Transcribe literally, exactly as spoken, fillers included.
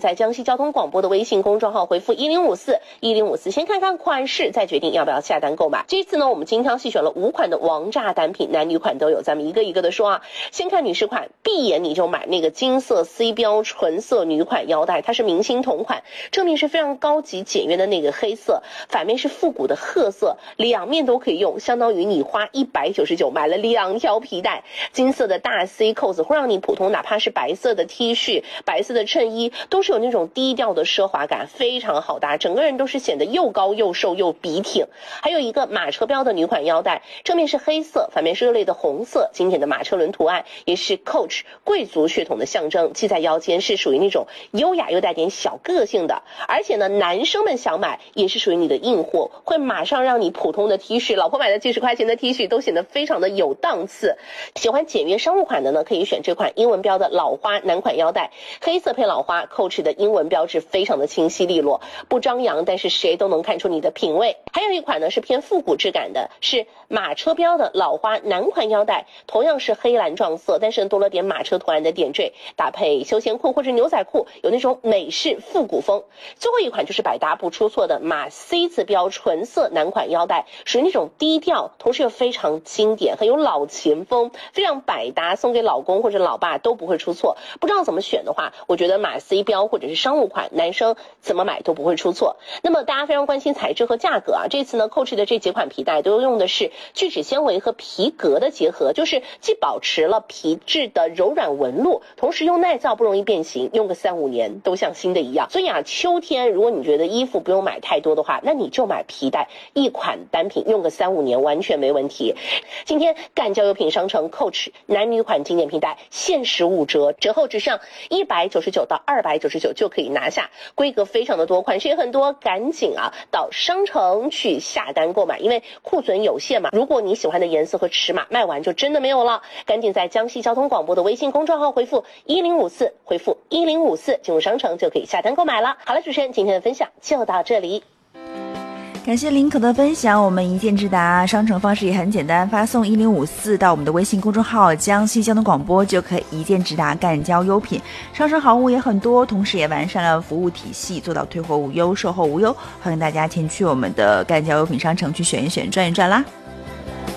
在江西交通广播的微信公众号回复一零五四一零五四，先看看款式，再决定要不要下单购买。这次呢，我们精挑细选了五款的王炸单品，男女款都有，咱们一个一个的说啊。先看女士款，闭眼你就买那个金色 C 标纯色女款腰带，它是明星同款，正面是非常高级简约的那个黑色，反面是复古的褐色，两面都可以用，相当于你花一百九十九买了两条皮带。金色的大 C 扣子会让你普通哪怕是白色的 T 恤、白色的衬衣都是有那种低调的奢华感，非常好搭，整个人都是显得又高又瘦又笔挺。还有一个马车标的女款腰带，正面是黑色，反面是热烈的红色，经典的马车轮图案，也是 Coach 贵族血统的象征，系在腰间是属于那种优雅又带点小个性的。而且呢，男生们想买也是属于你的硬货，会马上让你普通的 T 恤，老婆买的几十块钱的 T 恤都显得非常的有档次。喜欢简约商务款的呢，可以选这款英文标的老花男款腰带，黑色配老花 Coach 的英文标志非常的清晰利落，不张扬，但是谁都能看出你的品味。还有一款呢是偏复古质感的，是马车标的老花男款腰带，同样是黑蓝撞色，但是多了点马车图案的点缀，搭配休闲裤或者牛仔裤，有那种美式复古风。最后一款就是百搭不出错的马 C 字标纯色男款腰带，属于那种低调，同时又非常经典，很有老前风，非常百搭，送给老公或者老爸都不会出错。不知道怎么选的话，我觉得马 C 标或者是商务款，男生怎么买都不会出错。那么大家非常关心材质和价格啊，这次呢 Coach 的这几款皮带都用的是聚酯纤维和皮革的结合，就是既保持了皮质的柔软纹路，同时又耐造不容易变形，用个三五年都像新的一样。所以啊，秋天如果你觉得衣服不用买太多的话，那你就买皮带，一款单品用个三五年完全没问题。今天干交友品商城 Coach 男女款经典皮带限时五折，折后只剩一百九十九到二百九十九就可以拿下，规格非常的多，款式也很多，赶紧啊到商城去下单购买，因为库存有限嘛，如果你喜欢的颜色和尺码卖完就真的没有了，赶紧在江西交通广播的微信公众号回复一零五四，回复一零五四进入商城就可以下单购买了。好了，主持人今天的分享就到这里。 感谢林可的分享，我们一键直达，商城方式也很简单，发送一零五四到我们的微信公众号江西交通广播就可以一键直达干交优品。商城好物也很多，同时也完善了服务体系，做到退货无忧售后无忧，欢迎大家前去我们的干交优品商城去选一选赚一赚啦。